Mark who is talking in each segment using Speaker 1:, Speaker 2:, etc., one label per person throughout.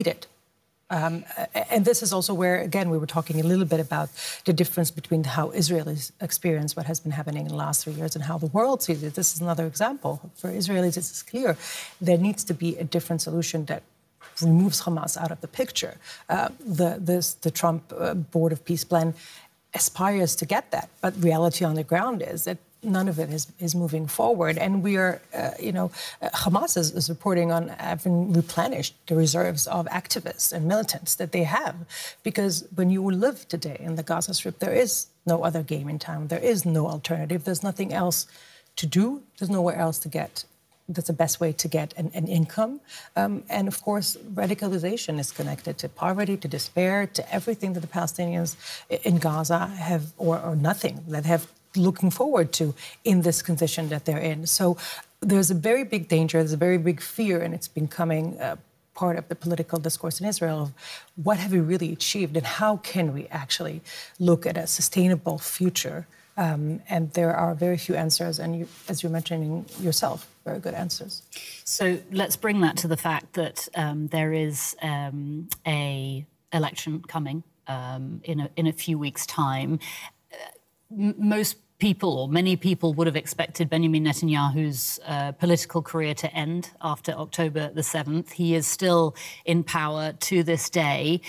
Speaker 1: it. And this is also where, again, we were talking a little bit about the difference between how Israelis experience what has been happening in the last 3 years and how the world sees it. This is another example. For Israelis, it's clear there needs to be a different solution that removes Hamas out of the picture. The Trump Board of Peace plan aspires to get that, but reality on the ground is that none of it is moving forward. And we are, Hamas is reporting on having replenished the reserves of activists and militants that they have. Because when you live today in the Gaza Strip, there is no other game in town. There is no alternative. There's nothing else to do. There's nowhere else to get. That's the best way to get an income. And, of course, radicalization is connected to poverty, to despair, to everything that the Palestinians in Gaza have, or nothing, that have looking forward to in this condition that they're in. So there's a very big danger, there's a very big fear, and it's becoming part of the political discourse in Israel of what have we really achieved and how can we actually look at a sustainable future. And there are very few answers, and you, as you're mentioning yourself, very good answers.
Speaker 2: So let's bring that to the fact that there is a election coming in a few weeks' time. Most people, or many people, would have expected Benjamin Netanyahu's political career to end after October the 7th. He is still in power to this day.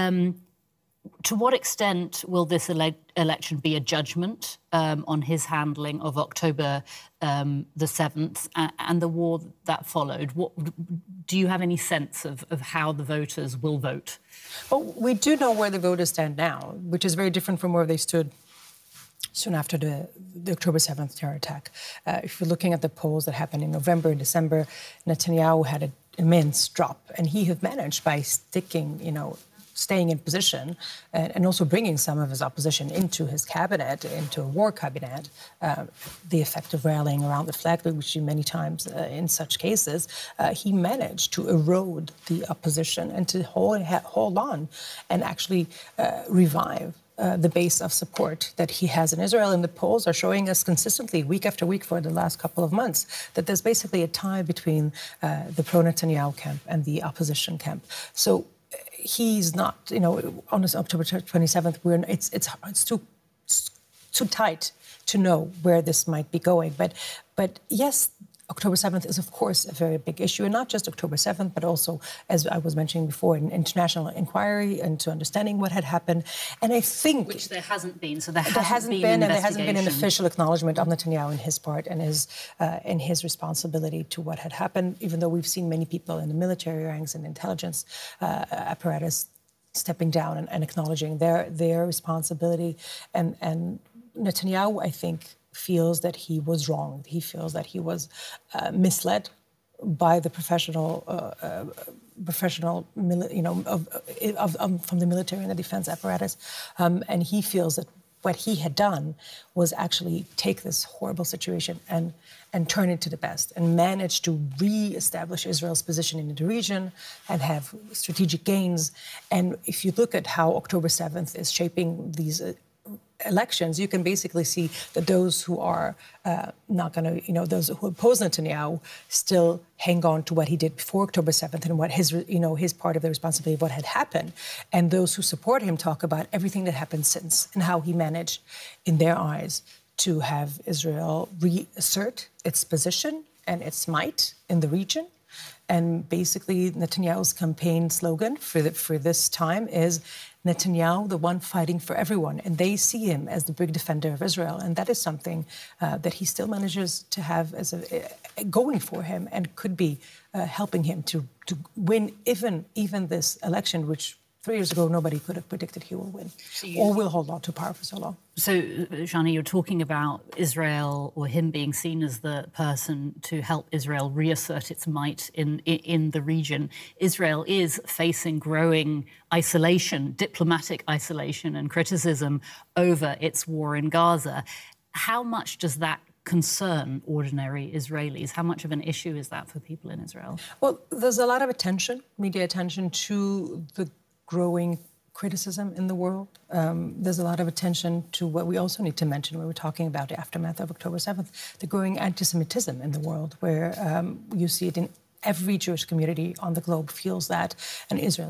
Speaker 2: To what extent will this election be a judgment on his handling of October the 7th and the war that followed? Do you have any sense of how the voters will vote?
Speaker 1: Well, we do know where the voters stand now, which is very different from where they stood soon after the October 7th terror attack. If you're looking at the polls that happened in November and December, Netanyahu had an immense drop, and he had managed by staying in position and also bringing some of his opposition into his cabinet, into a war cabinet, the effect of rallying around the flag, which many times in such cases, he managed to erode the opposition and to hold on and actually revive the base of support that he has in Israel. And the polls are showing us consistently, week after week for the last couple of months, that there's basically a tie between the pro-Netanyahu camp and the opposition camp. So he's not, on this October 27th, it's too tight to know where this might be going. But yes, October 7th is, of course, a very big issue, and not just October 7th, but also, as I was mentioning before, an international inquiry into understanding what had happened. And I think...
Speaker 2: Which there hasn't been, so
Speaker 1: there hasn't been an official acknowledgement of Netanyahu in his part and his responsibility to what had happened, even though we've seen many people in the military ranks and intelligence apparatus stepping down and acknowledging their responsibility. And Netanyahu, I think, feels that he was wronged. He feels that he was misled by the professional, from the military and the defense apparatus, and he feels that what he had done was actually take this horrible situation and turn it to the best and manage to re-establish Israel's position in the region and have strategic gains. And if you look at how October 7th is shaping these elections, you can basically see that those who are not going to, those who oppose Netanyahu still hang on to what he did before October 7th and what his part of the responsibility of what had happened. And those who support him talk about everything that happened since and how he managed, in their eyes, to have Israel reassert its position and its might in the region. And basically, Netanyahu's campaign slogan for this time is Netanyahu, the one fighting for everyone. And they see him as the big defender of Israel. And that is something that he still manages to have as going for him and could be helping him to win even this election, which 3 years ago nobody could have predicted he will win or will hold on to power for so long.
Speaker 2: So, Shani, you're talking about Israel, or him being seen as the person to help Israel reassert its might in the region. Israel is facing growing isolation, diplomatic isolation and criticism over its war in Gaza. How much does that concern ordinary Israelis? How much of an issue is that for people in Israel?
Speaker 1: Well, there's a lot of attention, media attention, to the growing criticism in the world. There's a lot of attention to what we also need to mention when we're talking about the aftermath of October 7th, the growing anti-Semitism in the world, where you see it in every Jewish community on the globe feels that, and Israel